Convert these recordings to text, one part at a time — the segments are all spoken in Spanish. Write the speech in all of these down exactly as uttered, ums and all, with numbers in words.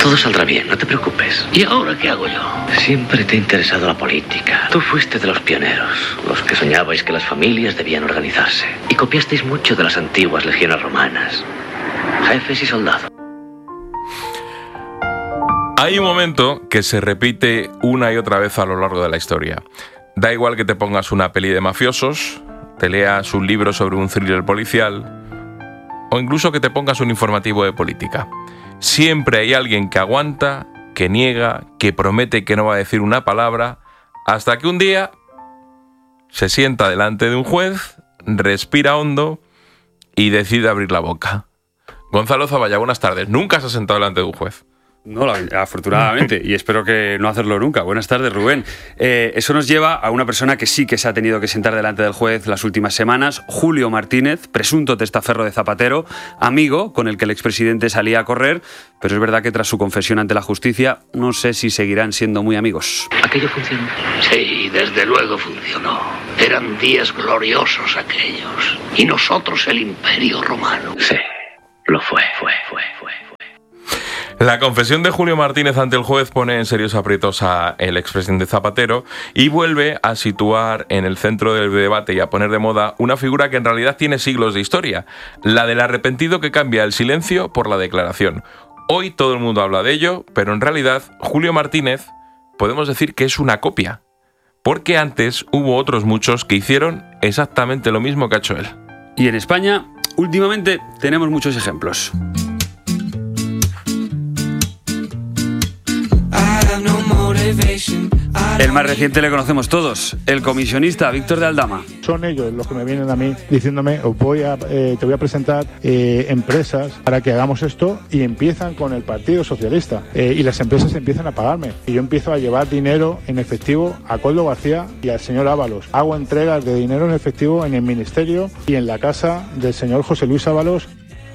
Todo saldrá bien, no te preocupes. ¿Y ahora qué hago yo? Siempre te ha interesado la política. Tú fuiste de los pioneros, los que soñabais que las familias debían organizarse. Y copiasteis mucho de las antiguas legiones romanas. Jefes y soldados. Hay un momento que se repite una y otra vez a lo largo de la historia. Da igual que te pongas una peli de mafiosos, te leas un libro sobre un thriller policial o incluso que te pongas un informativo de política. Siempre hay alguien que aguanta, que niega, que promete que no va a decir una palabra, hasta que un día se sienta delante de un juez, respira hondo y decide abrir la boca. Gonzalo Zavalla, buenas tardes. ¿Nunca se ha sentado delante de un juez? No, afortunadamente, y espero que no hacerlo nunca. Buenas tardes, Rubén. Eh, eso nos lleva a una persona que sí que se ha tenido que sentar delante del juez las últimas semanas, Julio Martínez, presunto testaferro de Zapatero, amigo con el que el expresidente salía a correr, pero es verdad que tras su confesión ante la justicia, no sé si seguirán siendo muy amigos. ¿Aquello funcionó? Sí, desde luego funcionó. Eran días gloriosos aquellos. Y nosotros el Imperio Romano. Sí, lo fue, fue, fue, fue. La confesión de Julio Martínez ante el juez pone en serios aprietos al expresidente Zapatero y vuelve a situar en el centro del debate y a poner de moda una figura que en realidad tiene siglos de historia, la del arrepentido que cambia el silencio por la declaración. Hoy todo el mundo habla de ello, pero en realidad Julio Martínez podemos decir que es una copia, porque antes hubo otros muchos que hicieron exactamente lo mismo que ha hecho él. Y en España, últimamente, tenemos muchos ejemplos. El más reciente le conocemos todos, el comisionista Víctor de Aldama. Son ellos los que me vienen a mí diciéndome, os voy a, eh, te voy a presentar eh, empresas para que hagamos esto, y empiezan con el Partido Socialista eh, y las empresas empiezan a pagarme. Y yo empiezo a llevar dinero en efectivo a Koldo García y al señor Ábalos. Hago entregas de dinero en efectivo en el ministerio y en la casa del señor José Luis Ábalos.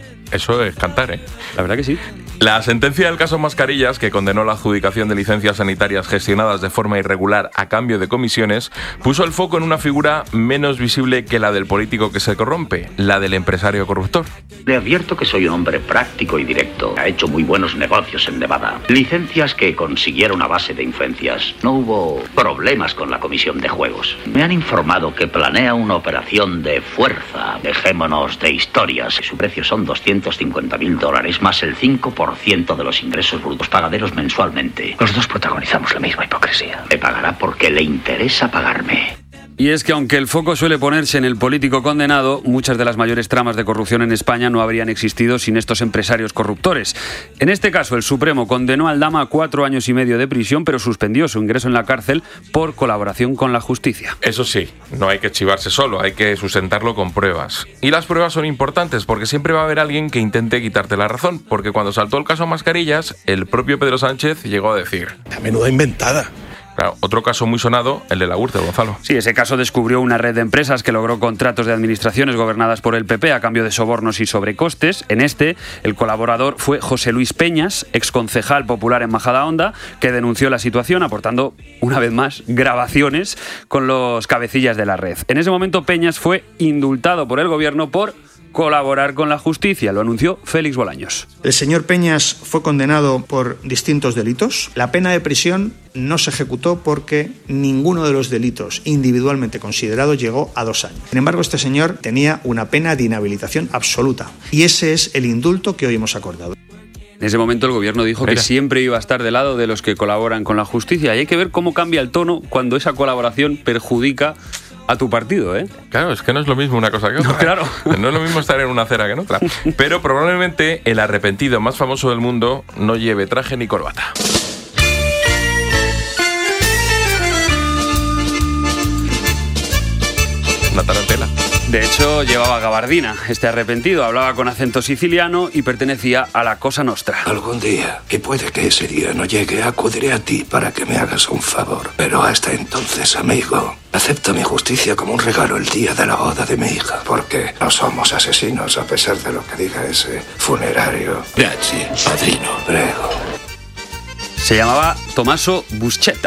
Eso es cantar, ¿eh? La verdad que sí. La sentencia del caso Mascarillas, que condenó la adjudicación de licencias sanitarias gestionadas de forma irregular a cambio de comisiones, puso el foco en una figura menos visible que la del político que se corrompe, la del empresario corruptor. Le advierto que soy un hombre práctico y directo. Ha hecho muy buenos negocios en Nevada. Licencias que consiguieron a base de influencias. No hubo problemas con la comisión de juegos. Me han informado que planea una operación de fuerza. Dejémonos de historias. Su precio son doscientos cincuenta mil dólares más el cinco por ciento de los ingresos brutos pagaderos mensualmente. Los dos protagonizamos la misma hipocresía. Me pagará porque le interesa pagarme. Y es que aunque el foco suele ponerse en el político condenado, muchas de las mayores tramas de corrupción en España no habrían existido sin estos empresarios corruptores. En este caso, el Supremo condenó a Aldama a cuatro años y medio de prisión, pero suspendió su ingreso en la cárcel por colaboración con la justicia. Eso sí, no hay que chivarse solo, hay que sustentarlo con pruebas. Y las pruebas son importantes porque siempre va a haber alguien que intente quitarte la razón, porque cuando saltó el caso Mascarillas, el propio Pedro Sánchez llegó a decir: la menuda inventada. Claro, otro caso muy sonado, el de la Gürtel, Gonzalo. Sí, ese caso descubrió una red de empresas que logró contratos de administraciones gobernadas por el P P a cambio de sobornos y sobrecostes. En este, el colaborador fue José Luis Peñas, exconcejal popular en Majadahonda, que denunció la situación aportando, una vez más, grabaciones con los cabecillas de la red. En ese momento, Peñas fue indultado por el gobierno por colaborar con la justicia, lo anunció Félix Bolaños. El señor Peñas fue condenado por distintos delitos. La pena de prisión no se ejecutó porque ninguno de los delitos individualmente considerados llegó a dos años. Sin embargo, este señor tenía una pena de inhabilitación absoluta y ese es el indulto que hoy hemos acordado. En ese momento el gobierno dijo Mira. que siempre iba a estar del lado de los que colaboran con la justicia, y hay que ver cómo cambia el tono cuando esa colaboración perjudica a tu partido, ¿eh? Claro, es que no es lo mismo una cosa que otra. No, claro. No es lo mismo estar en una acera que en otra. Pero probablemente el arrepentido más famoso del mundo no lleve traje ni corbata. Una tarantela. De hecho, llevaba gabardina. Este arrepentido hablaba con acento siciliano y pertenecía a la Cosa Nostra. Algún día, y puede que ese día no llegue, acudiré a ti para que me hagas un favor. Pero hasta entonces, amigo, acepta mi justicia como un regalo el día de la boda de mi hija. Porque no somos asesinos, a pesar de lo que diga ese funerario. Grazie, padrino. Prego. Se llamaba Tommaso Buscetta.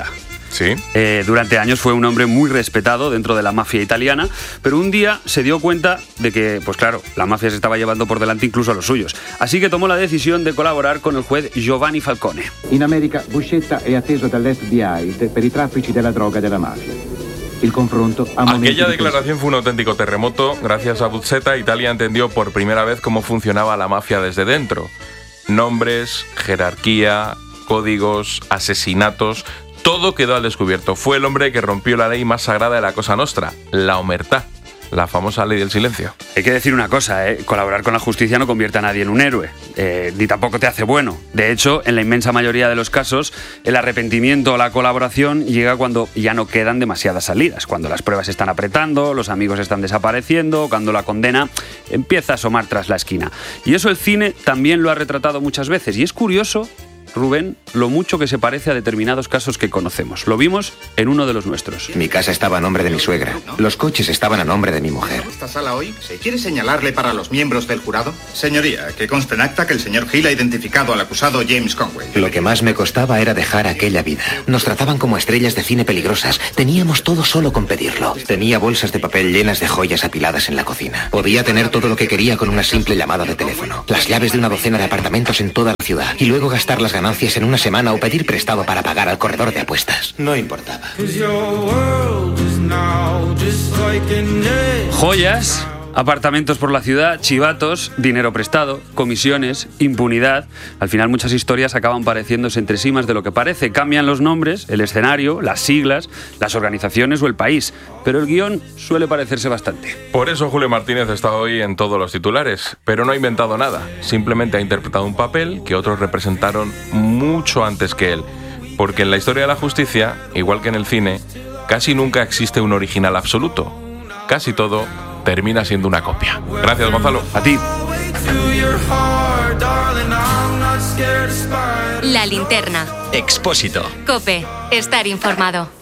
Sí. Eh, durante años fue un hombre muy respetado dentro de la mafia italiana, pero un día se dio cuenta de que, pues claro, la mafia se estaba llevando por delante incluso a los suyos. Así que tomó la decisión de colaborar con el juez Giovanni Falcone. In America, Buscetta è atteso dall'F B I per i traffici della droga e della mafia. Il confronto a Aquella declaración fue un auténtico terremoto. Gracias a Buscetta, Italia entendió por primera vez cómo funcionaba la mafia desde dentro. Nombres, jerarquía, códigos, asesinatos, todo quedó al descubierto. Fue el hombre que rompió la ley más sagrada de la Cosa Nostra, la omertà, la famosa ley del silencio. Hay que decir una cosa, ¿eh? Colaborar con la justicia no convierte a nadie en un héroe, eh, ni tampoco te hace bueno. De hecho, en la inmensa mayoría de los casos, el arrepentimiento o la colaboración llega cuando ya no quedan demasiadas salidas, cuando las pruebas están apretando, los amigos están desapareciendo, cuando la condena empieza a asomar tras la esquina. Y eso el cine también lo ha retratado muchas veces, y es curioso, Rubén, lo mucho que se parece a determinados casos que conocemos. Lo vimos en uno de los nuestros. Mi casa estaba a nombre de mi suegra. Los coches estaban a nombre de mi mujer. ¿Esta sala hoy se quiere señalarle para los miembros del jurado? Señoría, que conste en acta que el señor Hill ha identificado al acusado James Conway. Lo que más me costaba era dejar aquella vida. Nos trataban como estrellas de cine peligrosas. Teníamos todo solo con pedirlo. Tenía bolsas de papel llenas de joyas apiladas en la cocina. Podía tener todo lo que quería con una simple llamada de teléfono. Las llaves de una docena de apartamentos en toda la ciudad. Y luego gastar las ganancias en una semana o pedir prestado para pagar al corredor de apuestas. No importaba. Joyas, apartamentos por la ciudad, chivatos, dinero prestado, comisiones, impunidad. Al final muchas historias acaban pareciéndose entre sí más de lo que parece. Cambian los nombres, el escenario, las siglas, las organizaciones o el país. Pero el guión suele parecerse bastante. Por eso Julio Martínez está hoy en todos los titulares. Pero no ha inventado nada. Simplemente ha interpretado un papel que otros representaron mucho antes que él. Porque en la historia de la justicia, igual que en el cine, casi nunca existe un original absoluto. Casi todo termina siendo una copia. Gracias, Gonzalo. A ti. La linterna. Expósito. COPE. Estar informado.